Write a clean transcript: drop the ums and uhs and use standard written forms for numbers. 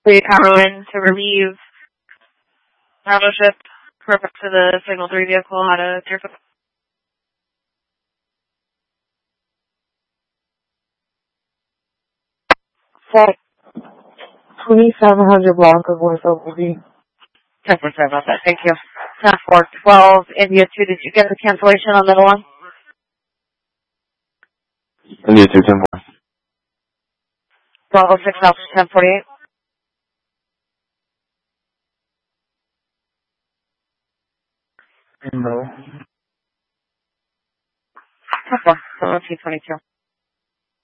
Lead power in to relieve battleship. Perfect to the signal 3 vehicle. How to clear. Flight 2700 Blanca Voice over V. 10% about that. Thank you. 412 India 2. Did you get the cancellation on middle one? India 2, 10-4. Bravo 6 Alpha 1048. No. 10-4. 22.